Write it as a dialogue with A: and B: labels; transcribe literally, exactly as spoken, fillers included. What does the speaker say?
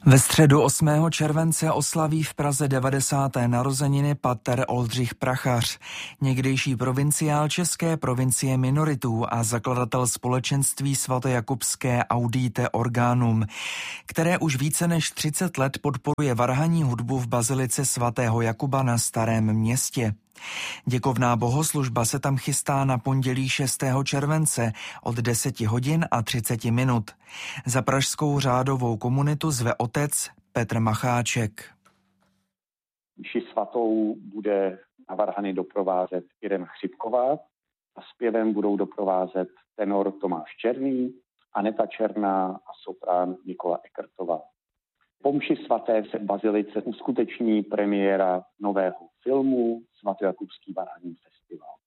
A: Ve středu osmého července oslaví v Praze devadesáté narozeniny pater Oldřich Prachař, někdejší provinciál české provincie minoritů a zakladatel společenství svatojakubské Audite Organum, které už více než třicet let podporuje varhanní hudbu v bazilice svatého Jakuba na Starém Městě. Děkovná bohoslužba se tam chystá na pondělí šestého července od deseti hodin a třicet minut. Za pražskou řádovou komunitu zve otec Petr Macháček.
B: Mši svatou bude na varhany doprovázet Irena Chřipková a zpěvem budou doprovázet tenor Tomáš Černý, Aneta Černá a soprán Nikola Ekertová. Po mši svaté se v bazilice uskuteční premiéra nového filmu Svatojakubský varhanní festival.